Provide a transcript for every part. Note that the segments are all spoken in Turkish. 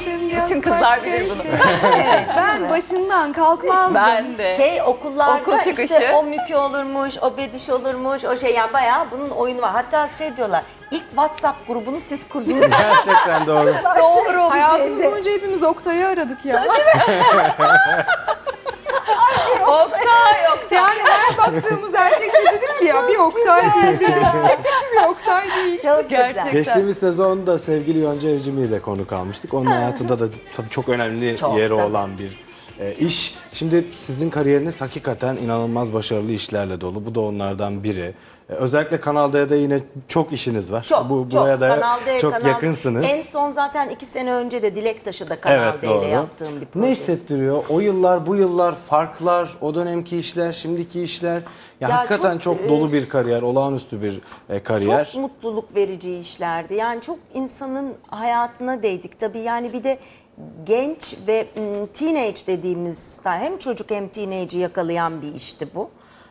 Bütün kızlar bilir bunu. Ben başından kalkmazdım. Ben de. Okullarda Okul çıkışı. işte o Mükü olurmuş, o Bediş olurmuş, o şey yani bayağı bunun oyunu var. Hatta şey diyorlar, ilk WhatsApp grubunu siz kurdunuz. Gerçekten doğru. Doğru. Hayatımız boyunca hepimiz Oktay'ı aradık ya. Oktay. Yani her baktığımız erkekle dedik ki ya bir Oktay değil dedik. Bir Oktay değil. Çok Gerçekten. güzel. Geçtiğimiz sezonda sevgili Yonca Evcimi ile konuk almıştık. Onun hayatında da tabii çok önemli Çok, yeri tabii. olan bir iş. Şimdi sizin kariyeriniz hakikaten inanılmaz başarılı işlerle dolu. Bu da onlardan biri. Özellikle Kanal D'de yine çok işiniz var. Çok, Buraya da Kanal D, çok yakınsınız. En son zaten 2 sene önce de Dilek Taşı'da Kanal Evet, D ile doğru. yaptığım bir proje. Ne hissettiriyor? O yıllar, bu yıllar, farklar, o dönemki işler, şimdiki işler. Ya hakikaten çok dolu bir kariyer, olağanüstü bir kariyer. Çok mutluluk verici işlerdi. Yani çok insanın hayatına değdik. Tabii yani bir de genç ve teenage dediğimiz hem çocuk hem teenage'i yakalayan bir işti bu.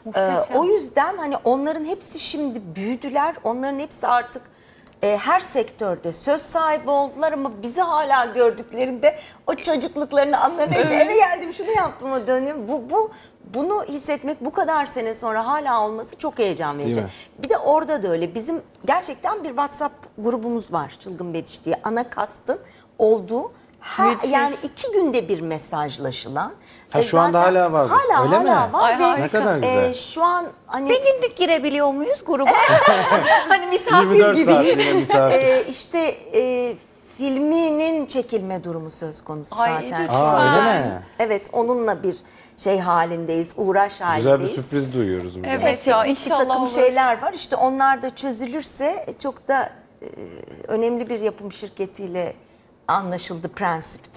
O yüzden hani onların hepsi şimdi büyüdüler. Onların hepsi artık her sektörde söz sahibi oldular ama bizi hala gördüklerinde o çocukluklarını anlarına işte eve geldim şunu yaptım o dönüyorum. Bunu hissetmek bu kadar sene sonra hala olması çok heyecan verici. Değil mi? Bir de orada da öyle. Bizim gerçekten bir WhatsApp grubumuz var Çılgın Bediş diye. Ana kastın olduğu yani 2 günde bir mesajlaşılan. Şu anda hala var. Öyle mi? Var Ay, ve Ne kadar güzel. şu an hani Bir günlük girebiliyor muyuz gruba? Hani misafir 24 gibiyiz. saatliğine misafir. işte filminin çekilme durumu söz konusu Ay, zaten. lütfen. Öyle mi? Evet, onunla bir şey halindeyiz, uğraş halindeyiz. Güzel bir sürpriz duyuyoruz. burada. Evet ya, teknik inşallah bir takım olur. şeyler var. İşte onlar da çözülürse çok da önemli bir yapım şirketiyle anlaşıldı prensipte.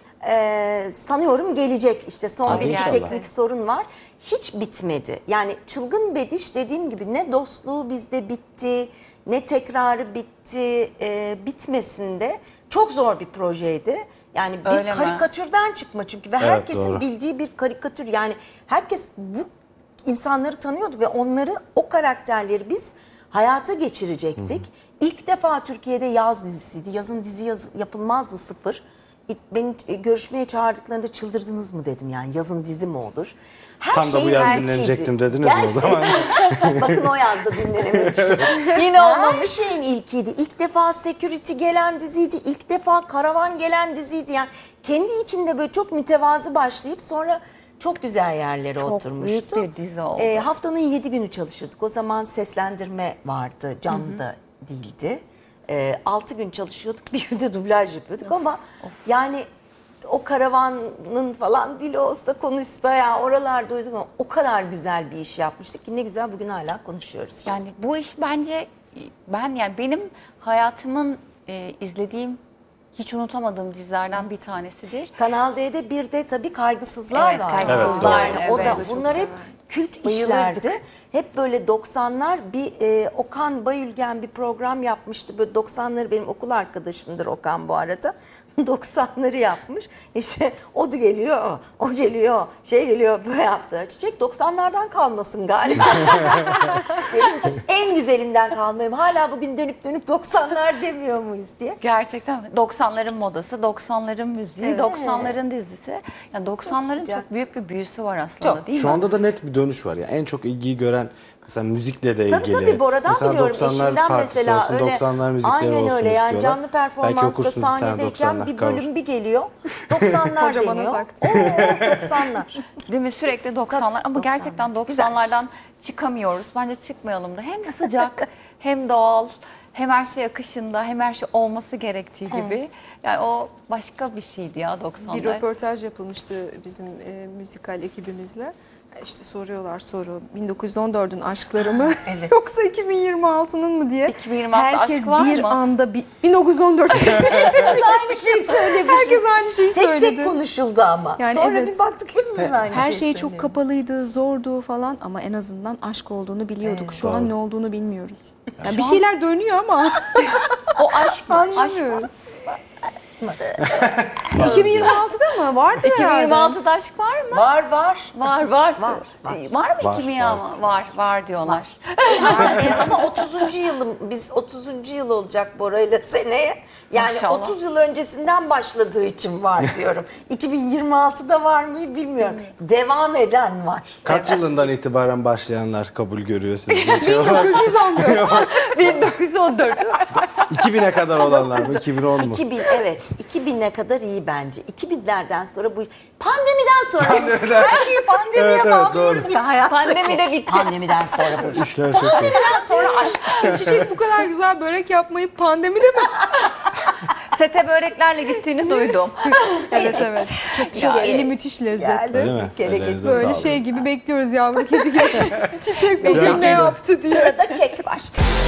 Sanıyorum gelecek. İşte son Hadi bir inşallah. teknik sorun var. Hiç bitmedi. Yani Çılgın Bediş dediğim gibi ne dostluğu bizde bitti, ne tekrarı bitti, bitmesinde çok zor bir projeydi. Yani bir Öyle mi? karikatürden çıkma çünkü ve Evet, herkesin doğru. bildiği bir karikatür. Yani herkes bu insanları tanıyordu ve onları, o karakterleri biz hayata geçirecektik. İlk defa Türkiye'de yaz dizisiydi. Yazın dizi yapılmazdı, sıfır. Beni görüşmeye çağırdıklarında çıldırdınız mı dedim yani, yazın dizi mi olur? Her Tam da bu şeyin yaz erkeğiydi. dinlenecektim dediniz mi o zaman? Bakın o yazda dinlenememişim. Yine olmamış. Her şeyin ilkiydi. İlk defa Security gelen diziydi. İlk defa Karavan gelen diziydi. Yani kendi içinde böyle çok mütevazı başlayıp sonra çok güzel yerlere Çok oturmuştu. büyük bir dizi oldu. Haftanın 7 günü çalışıyorduk. O zaman seslendirme vardı. Canlı da değildi. 6 gün çalışıyorduk. Bir gün de dublaj yapıyorduk ama yani o karavanın falan dili olsa, konuşsa ya oralarda duyduk ama o kadar güzel bir iş yapmıştık ki ne güzel bugün hala konuşuyoruz işte. Yani bu iş bence yani benim hayatımın izlediğim hiç unutamadığım dizilerden bir tanesidir. Kanal D'de bir de tabii Kaygısızlar Evet, var. Kaygısızlar, Yani o da, evet. bunlar hep kült işlerdi. Hep böyle 90'lar bir Okan Bayülgen bir program yapmıştı. Böyle 90'ları, benim okul arkadaşımdır Okan bu arada. 90'ları yapmış. İşte o da geliyor, o geliyor, şey geliyor, böyle yaptı. Çiçek 90'lardan kalmasın galiba. Dedim ki, en güzelinden kalmayayım. Hala bugün dönüp 90'lar demiyor muyuz diye. Gerçekten 90'ların modası, 90'ların müziği, Evet. 90'ların dizisi. Yani 90'ların sıcak. çok büyük bir büyüsü var aslında, Çok. değil mi? Şu anda da net bir dönüş var. Yani en çok ilgiyi gören mesela müzikle de ilgili. Tabii Bora'dan mesela biliyorum. 90'lar Eşimden partisi mesela olsun, öyle. 90'lar müzikleri Aynen olsun öyle yani istiyorlar. canlı Belki performansta okursunuz bir tane sahnedeyken 90'lar bir cover. bölüm bir geliyor. 90'lar Kocamana deniyor. taktı. 90'lar. Değil mi? Sürekli 90'lar ama 90'lar. gerçekten Güzelmiş. 90'lardan çıkamıyoruz. Bence çıkmayalım da. Hem sıcak hem doğal, hem her şey akışında, hem her şey olması gerektiği gibi. Yani o başka bir şeydi ya 90'lar. Bir röportaj yapılmıştı bizim müzikal ekibimizle. İşte soruyorlar soru. 1914'ün aşkları mı evet. yoksa 2026'nın mı diye. 2026'da Herkes aşk var bir mı? anda 1914 Aynı şeyi söylemişiz. herkes aynı şeyi tek söyledi. tek konuşuldu ama. Yani Sonra evet. bir baktık hepimiz aynı Her şeyi şey çok söylüyoruz. kapalıydı, zordu falan ama en azından aşk olduğunu biliyorduk. Evet. Şu an Doğru. ne olduğunu bilmiyoruz. Yani Şu bir an- şeyler dönüyor ama O aşk mı? Aşk mı? anlamıyoruz. çıkmadı. 2026'da mı? Vardır herhalde. 2026'da aşk var mı? Var. Var. Var. Var mı Var, 2026? Var diyorlar. Ama 30. yılım, biz 30. yıl olacak Bora'yla seneye. Yani Maşallah. 30 yıl öncesinden başladığı için var diyorum. 2026'da var mı bilmiyorum. Devam eden var. Kaç yılından itibaren başlayanlar kabul görüyor sizce? Şey olarak 1914. 1914. 2000'e kadar olanlar mı? 2010 mu? 2000, evet. 2000'e kadar iyi bence. 2000'lerden sonra bu pandemiden sonra her şeyi pandemiye Evet, bağlıyoruz doğru. ya hayattaki. Pandemi de bitti. Pandemiden sonra bu. İşler çok iyi. Pandemiden sonra aşk. Çiçek bu kadar güzel börek yapmayı pandemide mi? Sete böreklerle gittiğini duydum. Evet. Çok eli müthiş lezzetli. Öyle mi? Bir kere Ellerinize Böyle sağlık. şey gibi bekliyoruz yavru kedi gibi. Çiçek bugün Biraz ne yine. yaptı diye. Sırada kek var.